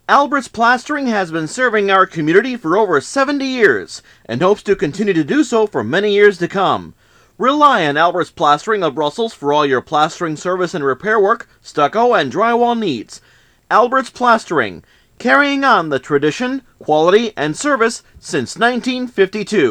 Albert's Plastering has been serving our community for over 70 years and hopes to continue to do so for many years to come. Rely on Albert's Plastering of Brussels for all your plastering service and repair work, stucco, and drywall needs. Albert's Plastering, carrying on the tradition, quality, and service since 1952.